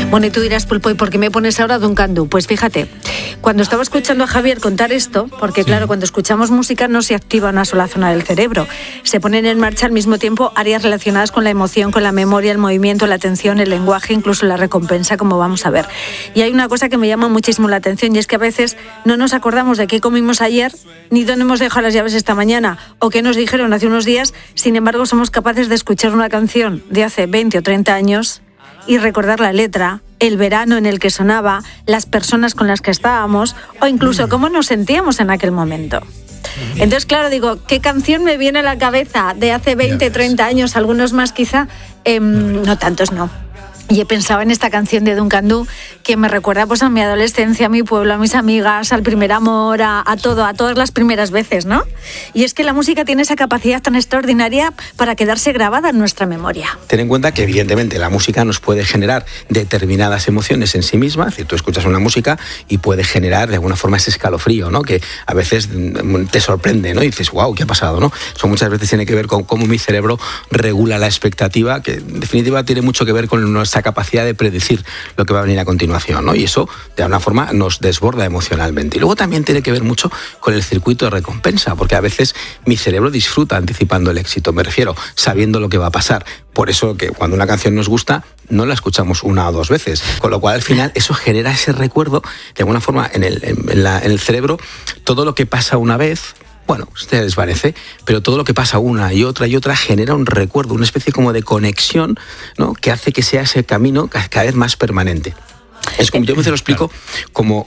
Bueno, y tú dirás, Pulpo, ¿y por qué me pones ahora Duncan Du? Pues fíjate, cuando estaba escuchando a Javier contar esto, porque claro, cuando escuchamos música no se activa una sola zona del cerebro, se ponen en marcha al mismo tiempo áreas relacionadas con la emoción, con la memoria, el movimiento, la atención, el lenguaje, incluso la recompensa, como vamos a ver. Y hay una cosa que me llama muchísimo la atención, y es que a veces no nos acordamos de qué comimos ayer, ni dónde hemos dejado las llaves esta mañana, o qué nos dijeron hace unos días. Sin embargo, somos capaces de escuchar una canción de hace 20 o 30 años y recordar la letra, el verano en el que sonaba, las personas con las que estábamos, o incluso cómo nos sentíamos en aquel momento. Entonces, claro, digo, ¿qué canción me viene a la cabeza de hace 20, 30 años? Algunos más quizá, no tantos, no. Y he pensado en esta canción de Duncan Du, que me recuerda pues a mi adolescencia, a mi pueblo, a mis amigas, al primer amor, a todo, a todas las primeras veces, ¿no? Y es que la música tiene esa capacidad tan extraordinaria para quedarse grabada en nuestra memoria. Ten en cuenta que evidentemente la música nos puede generar determinadas emociones en sí misma, es decir, tú escuchas una música y puede generar de alguna forma ese escalofrío, ¿no? Que a veces te sorprende, ¿no? Y dices, wow, ¿qué ha pasado, no? Eso muchas veces tiene que ver con cómo mi cerebro regula la expectativa, que en definitiva tiene mucho que ver con nuestra capacidad de predecir lo que va a venir a continuación, ¿no? Y eso de alguna forma nos desborda emocionalmente. Y luego también tiene que ver mucho con el circuito de recompensa, porque a veces mi cerebro disfruta anticipando el éxito, me refiero, sabiendo lo que va a pasar. Por eso que cuando una canción nos gusta, no la escuchamos una o dos veces, con lo cual al final eso genera ese recuerdo, de alguna forma en el cerebro, todo lo que pasa una vez, bueno, se desvanece, pero todo lo que pasa una y otra genera un recuerdo, una especie como de conexión, ¿no? Que hace que sea ese camino cada vez más permanente. Es como yo me lo explico como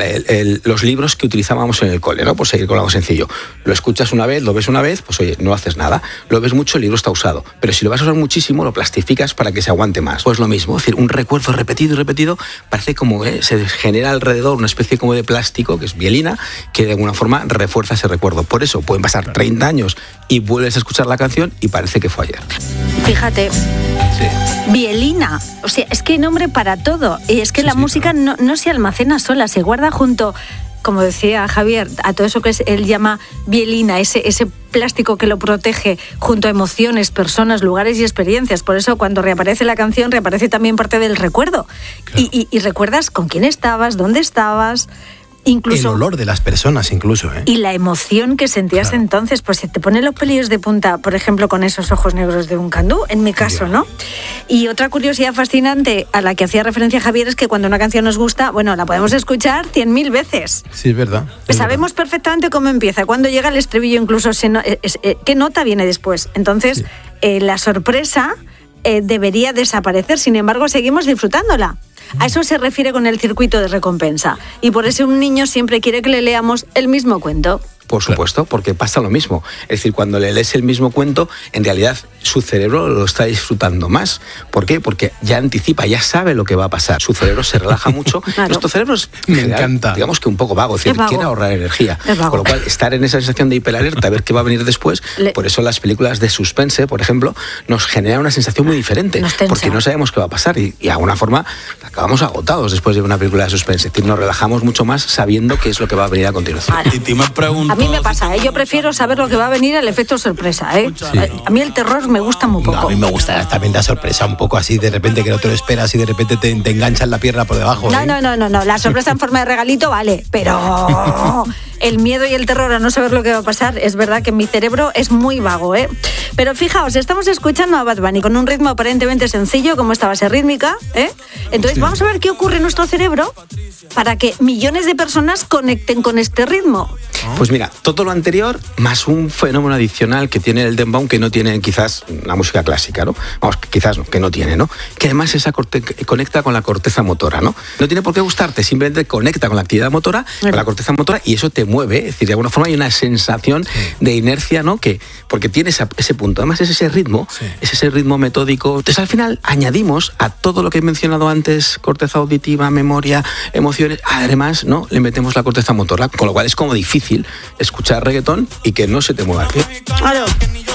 los libros que utilizábamos en el cole, ¿no? Por seguir con algo sencillo. Lo escuchas una vez, lo ves una vez, pues oye, no haces nada. Lo ves mucho, el libro está usado. Pero si lo vas a usar muchísimo, lo plastificas para que se aguante más. Pues lo mismo, es decir, un recuerdo repetido y repetido, parece como se genera alrededor una especie como de plástico, que es mielina, que de alguna forma refuerza ese recuerdo. Por eso pueden pasar 30 años y vuelves a escuchar la canción y parece que fue ayer. Fíjate. Sí. Bielina, o sea, es que hay nombre para todo. Y es que la música no se almacena sola, se guarda junto, como decía Javier, a todo eso que él llama bielina, ese plástico que lo protege, junto a emociones, personas, lugares y experiencias. Por eso cuando reaparece la canción, reaparece también parte del recuerdo. Claro. Y recuerdas con quién estabas, dónde estabas. Incluso, el olor de las personas incluso, ¿eh? Y la emoción que sentías entonces, pues se te ponen los pelillos de punta, por ejemplo, con esos ojos negros de Duncan Du, en mi caso, ¿no? Y otra curiosidad fascinante a la que hacía referencia Javier es que cuando una canción nos gusta, bueno, la podemos escuchar 100.000 veces. Sí, es verdad. Sabemos perfectamente cómo empieza, cuando llega el estribillo, incluso qué nota viene después. Entonces, la sorpresa debería desaparecer, sin embargo, seguimos disfrutándola. A eso se refiere con el circuito de recompensa. Y por eso un niño siempre quiere que le leamos el mismo cuento. Por supuesto, porque pasa lo mismo. Es decir, cuando le lees el mismo cuento, en realidad su cerebro lo está disfrutando más. ¿Por qué? Porque ya anticipa, ya sabe lo que va a pasar. Su cerebro se relaja mucho. Claro. Nuestro cerebro es, me encanta, digamos que un poco vago, es decir, quiere ahorrar energía. Con lo cual, estar en esa sensación de hiperalerta, a ver qué va a venir después. Por eso las películas de suspense, por ejemplo, nos generan una sensación muy diferente. Porque no sabemos qué va a pasar y de alguna forma acabamos agotados después de una película de suspense. Es decir, nos relajamos mucho más sabiendo qué es lo que va a venir a continuación. A mí me pasa, yo prefiero saber lo que va a venir, el efecto sorpresa, Sí. A mí el terror me gusta muy poco. No, a mí me gusta también la sorpresa, un poco así, de repente que no te lo esperas y de repente te enganchan la pierna por debajo. No, la sorpresa en forma de regalito vale, pero el miedo y el terror a no saber lo que va a pasar, es verdad que mi cerebro es muy vago, Pero fijaos, estamos escuchando a Bad Bunny con un ritmo aparentemente sencillo, como esta base rítmica, Entonces vamos a ver qué ocurre en nuestro cerebro para que millones de personas conecten con este ritmo. Pues mira, todo lo anterior, más un fenómeno adicional que tiene el dembow que no tiene quizás la música clásica, ¿no? Vamos, quizás no, que no tiene, ¿no? Que además conecta con la corteza motora, ¿no? No tiene por qué gustarte, simplemente conecta con la actividad motora, con la corteza motora, y eso te mueve, es decir, de alguna forma hay una sensación de inercia, ¿no? Porque tiene ese punto, además es ese ritmo, es ese ritmo metódico. Entonces al final añadimos a todo lo que he mencionado antes, corteza auditiva, memoria, emociones, además, ¿no? Le metemos la corteza motora, con lo cual es como difícil escuchar reggaetón y que no se te mueva el pie. Claro.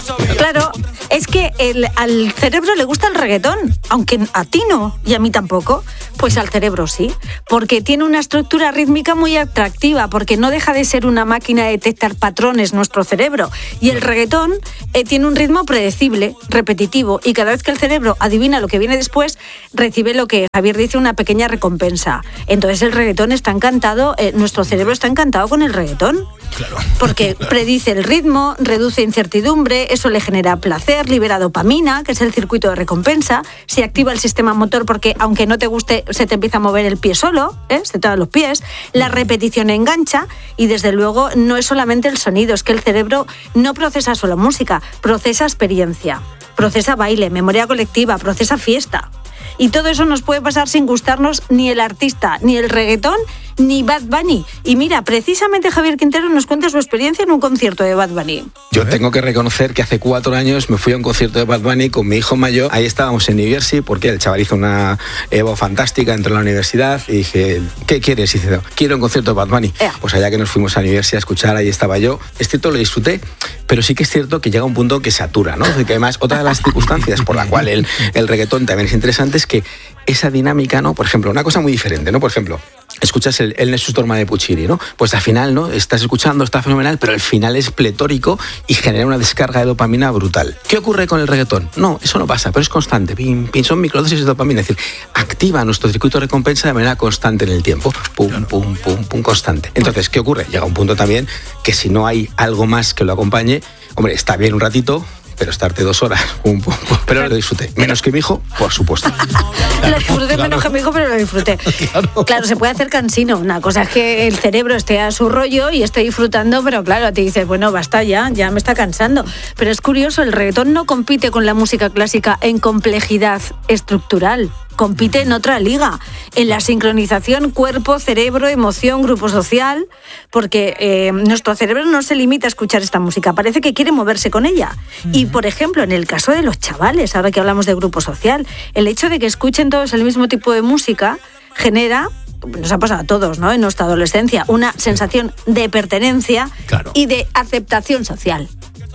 Claro, es que al cerebro le gusta el reggaetón, aunque a ti no, y a mí tampoco, pues al cerebro sí, porque tiene una estructura rítmica muy atractiva, porque no deja de ser una máquina de detectar patrones nuestro cerebro, y el reggaetón tiene un ritmo predecible, repetitivo, y cada vez que el cerebro adivina lo que viene después, recibe lo que Javier dice, una pequeña recompensa. Entonces el reggaetón está encantado, nuestro cerebro está encantado con el reggaetón. Claro. Porque predice el ritmo, reduce incertidumbre, eso le genera placer, libera dopamina, que es el circuito de recompensa, se activa el sistema motor porque aunque no te guste se te empieza a mover el pie solo, se te dan los pies, la repetición engancha y desde luego no es solamente el sonido, es que el cerebro no procesa solo música, procesa experiencia, procesa baile, memoria colectiva, procesa fiesta. Y todo eso nos puede pasar sin gustarnos ni el artista, ni el reggaetón, ni Bad Bunny. Y mira, precisamente Javier Quintero nos cuenta su experiencia en un concierto de Bad Bunny. Yo tengo que reconocer que hace 4 años me fui a un concierto de Bad Bunny con mi hijo mayor. Ahí estábamos en New Jersey porque el chaval hizo una Evo fantástica, entró en la universidad y dije, ¿qué quieres? Y dice, quiero un concierto de Bad Bunny. Pues allá que nos fuimos a New Jersey a escuchar, ahí estaba yo. Es cierto, lo disfruté, pero sí que es cierto que llega un punto que satura, ¿no? Que además, otra de las circunstancias por la cual el reggaetón también es interesante es que esa dinámica, ¿no? Por ejemplo, una cosa muy diferente, ¿no? Por ejemplo, escuchas el Nessus Dorma de Puccini, ¿no? Pues al final, ¿no? Estás escuchando, está fenomenal, pero el final es pletórico y genera una descarga de dopamina brutal. ¿Qué ocurre con el reggaetón? No, eso no pasa, pero es constante. Pim, pim, son microdosis de dopamina, es decir, activa nuestro circuito de recompensa de manera constante en el tiempo. Pum, pum, pum, pum, constante. Entonces, ¿qué ocurre? Llega un punto también que si no hay algo más que lo acompañe, hombre, está bien un ratito, pero estarte 2 horas, pero lo disfruté. Menos que mi hijo, por supuesto. Lo disfruté menos que mi hijo, pero lo disfruté. Claro, se puede hacer cansino. Una cosa es que el cerebro esté a su rollo y esté disfrutando, pero claro, te dices, bueno, basta ya me está cansando. Pero es curioso, el reggaetón no compite con la música clásica en complejidad estructural. Compite en otra liga, en la sincronización cuerpo, cerebro, emoción, grupo social, porque nuestro cerebro no se limita a escuchar esta música, parece que quiere moverse con ella. Y, por ejemplo, en el caso de los chavales, ahora que hablamos de grupo social, el hecho de que escuchen todos el mismo tipo de música genera, nos ha pasado a todos, ¿no? En nuestra adolescencia, una sensación de pertenencia y de aceptación social.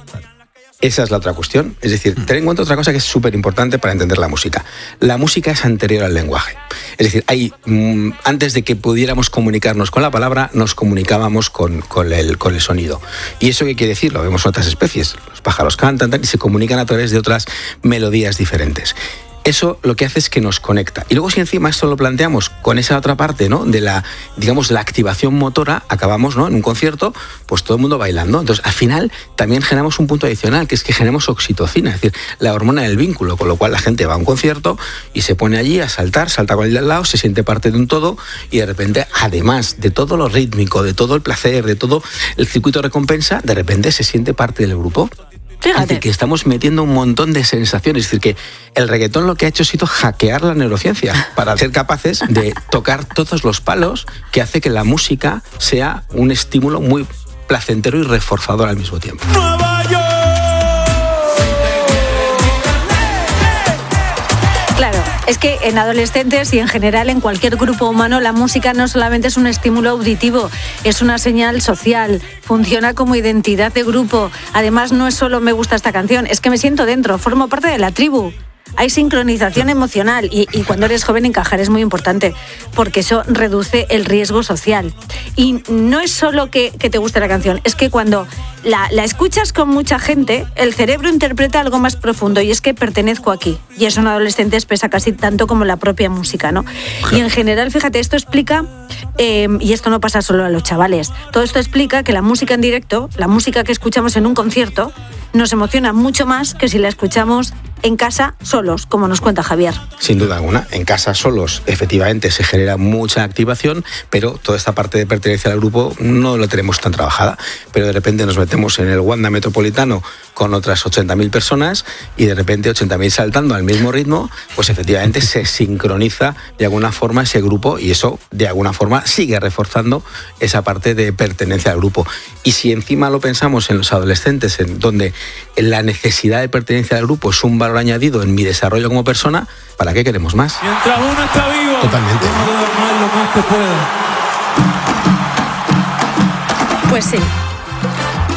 Esa es la otra cuestión. Es decir, ten en cuenta otra cosa que es súper importante para entender la música. La música es anterior al lenguaje. Es decir, antes de que pudiéramos comunicarnos con la palabra, nos comunicábamos con el sonido. ¿Y eso qué quiere decir? Lo vemos en otras especies. Los pájaros cantan y se comunican a través de otras melodías diferentes. Eso lo que hace es que nos conecta. Y luego si encima esto lo planteamos con esa otra parte, ¿no? De la activación motora, acabamos, ¿no? En un concierto, pues todo el mundo bailando. Entonces, al final, también generamos un punto adicional, que es que generamos oxitocina, es decir, la hormona del vínculo, con lo cual la gente va a un concierto y se pone allí a salta con el de al lado, se siente parte de un todo y de repente, además de todo lo rítmico, de todo el placer, de todo el circuito de recompensa, de repente se siente parte del grupo. Fíjate. Es decir, que estamos metiendo un montón de sensaciones. Es decir, que el reggaetón lo que ha hecho ha sido hackear la neurociencia para ser capaces de tocar todos los palos que hace que la música sea un estímulo muy placentero y reforzador al mismo tiempo. Claro, es que en adolescentes y en general en cualquier grupo humano la música no solamente es un estímulo auditivo, es una señal social, funciona como identidad de grupo. Además no es solo me gusta esta canción, es que me siento dentro, formo parte de la tribu. Hay sincronización emocional y cuando eres joven encajar es muy importante porque eso reduce el riesgo social. Y no es solo que te guste la canción, es que cuando la escuchas con mucha gente, el cerebro interpreta algo más profundo y es que pertenezco aquí. Y eso en adolescentes pesa casi tanto como la propia música, ¿no? Y en general, fíjate, esto explica, y esto no pasa solo a los chavales, todo esto explica que la música en directo, la música que escuchamos en un concierto, nos emociona mucho más que si la escuchamos en casa solos, como nos cuenta Javier. Sin duda alguna, en casa solos efectivamente se genera mucha activación, pero toda esta parte de pertenencia al grupo no la tenemos tan trabajada, pero de repente nos metemos en el Wanda Metropolitano con otras 80.000 personas y de repente 80.000 saltando al mismo ritmo, pues efectivamente se sincroniza de alguna forma ese grupo y eso de alguna forma sigue reforzando esa parte de pertenencia al grupo. Y si encima lo pensamos en los adolescentes, en donde la necesidad de pertenencia al grupo es un valor añadido en mi desarrollo como persona, ¿para qué queremos más? Mientras uno está vivo, totalmente, uno debe amar lo más que pueda. Pues sí.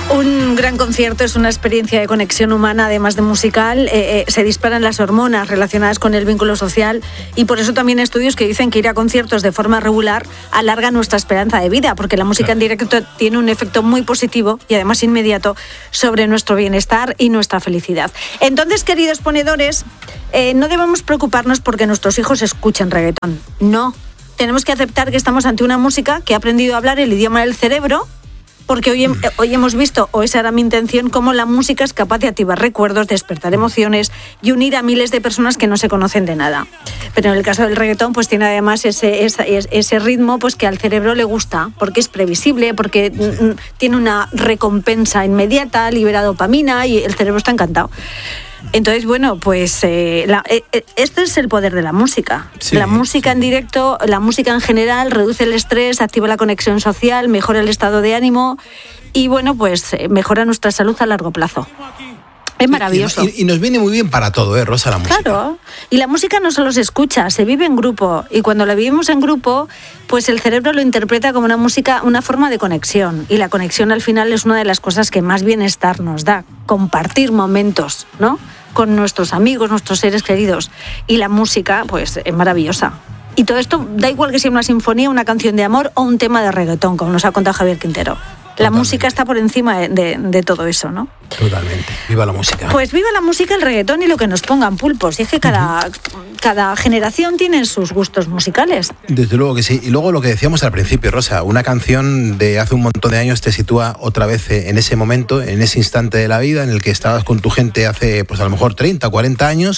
Un gran concierto es una experiencia de conexión humana, además de musical. Se disparan las hormonas relacionadas con el vínculo social y por eso también hay estudios que dicen que ir a conciertos de forma regular alarga nuestra esperanza de vida, porque la música en directo tiene un efecto muy positivo y además inmediato sobre nuestro bienestar y nuestra felicidad. Entonces, queridos ponedores, no debemos preocuparnos porque nuestros hijos escuchen reggaetón. No, tenemos que aceptar que estamos ante una música que ha aprendido a hablar el idioma del cerebro, porque hoy hemos visto, o esa era mi intención, cómo la música es capaz de activar recuerdos, despertar emociones y unir a miles de personas que no se conocen de nada. Pero en el caso del reggaetón, pues tiene además ese ritmo pues que al cerebro le gusta, porque es previsible, porque tiene una recompensa inmediata, libera dopamina y el cerebro está encantado. Entonces, bueno, pues este es el poder de la música. Sí, la música en directo, la música en general, reduce el estrés, activa la conexión social, mejora el estado de ánimo y, bueno, pues mejora nuestra salud a largo plazo. Es maravilloso. Y nos viene muy bien para todo, Rosa, la música. Claro. Y la música no solo se escucha, se vive en grupo. Y cuando la vivimos en grupo, pues el cerebro lo interpreta como una música, una forma de conexión. Y la conexión al final es una de las cosas que más bienestar nos da. Compartir momentos, ¿no?, con nuestros amigos, nuestros seres queridos. Y la música, pues, es maravillosa. Y todo esto, da igual que sea una sinfonía, una canción de amor o un tema de reggaetón, como nos ha contado Javier Quintero. La música está por encima de todo eso, ¿no? Totalmente. Viva la música. Pues viva la música, el reggaetón y lo que nos pongan, Pulpos. Y es que cada generación tiene sus gustos musicales. Desde luego que sí. Y luego lo que decíamos al principio, Rosa, una canción de hace un montón de años te sitúa otra vez en ese momento, en ese instante de la vida en el que estabas con tu gente hace, pues a lo mejor 30 o 40 años.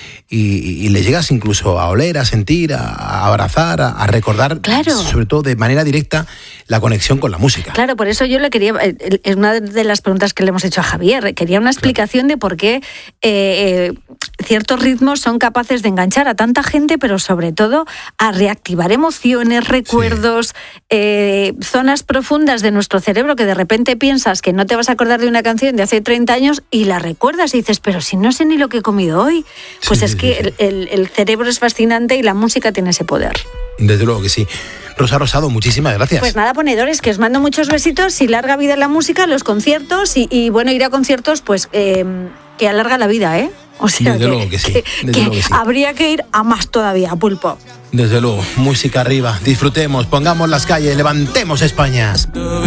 Y le llegas incluso a oler, a sentir, a abrazar, a recordar, claro, sobre todo de manera directa, la conexión con la música. Claro, por eso yo le quería, es una de las preguntas que le hemos hecho a Javier, quería una explicación de por qué ciertos ritmos son capaces de enganchar a tanta gente, pero sobre todo a reactivar emociones, recuerdos, zonas profundas de nuestro cerebro que de repente piensas que no te vas a acordar de una canción de hace 30 años y la recuerdas y dices, pero si no sé ni lo que he comido hoy. Pues es que el cerebro es fascinante y la música tiene ese poder. Desde luego que sí. Rosa Rosado, muchísimas gracias. Pues nada, ponedores, que os mando muchos besitos y larga vida en la música, los conciertos y bueno, ir a conciertos pues que alarga la vida, ¿eh? O sea, desde luego que sí. Habría que ir a más todavía, Pulpo. Desde luego, música arriba, disfrutemos, pongamos las calles, levantemos España.